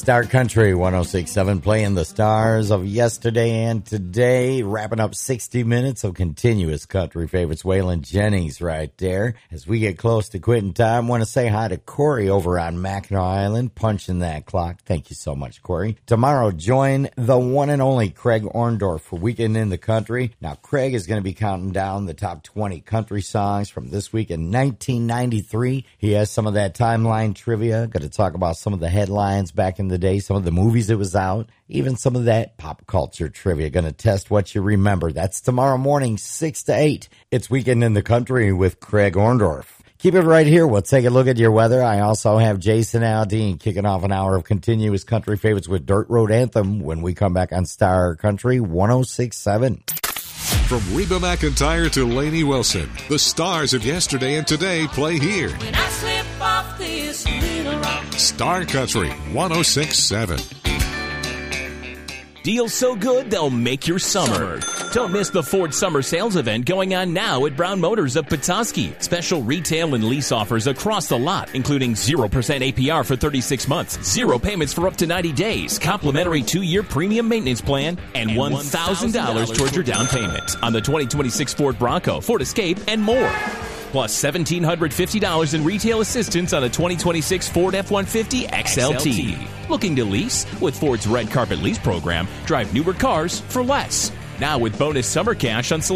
Star Country 106.7 playing the stars of yesterday and today, wrapping up 60 minutes of continuous country favorites. Waylon Jennings right there. As we get close to quitting time, want to say hi to Corey over on Mackinac Island, punching that clock. Thank you so much, Corey. Tomorrow, join the one and only Craig Orndorff for Weekend in the Country. Now, Craig is going to be counting down the top 20 country songs from this week in 1993. He has some of that timeline trivia. Going to talk about some of the headlines back in the day, some of the movies that was out, even some of that pop culture trivia. Going to test what you remember. That's tomorrow morning, 6 to 8. It's Weekend in the Country with Craig Orndorff. Keep it right here. We'll take a look at your weather. I also have Jason Aldean kicking off an hour of continuous country favorites with Dirt Road Anthem when we come back on Star Country 106.7. From Reba McEntire to Lainey Wilson, the stars of yesterday and today play here. When I slip off this little rock. Star Country 106.7. Deals so good, they'll make your summer. Don't miss the Ford Summer Sales event going on now at Brown Motors of Petoskey. Special retail and lease offers across the lot, including 0% APR for 36 months, 0 payments for up to 90 days, complimentary 2-year premium maintenance plan, and $1,000 towards your down payment on the 2026 Ford Bronco, Ford Escape, and more. Plus $1,750 in retail assistance on a 2026 Ford F-150 XLT. Looking to lease? With Ford's Red Carpet Lease program, drive newer cars for less. Now with bonus summer cash on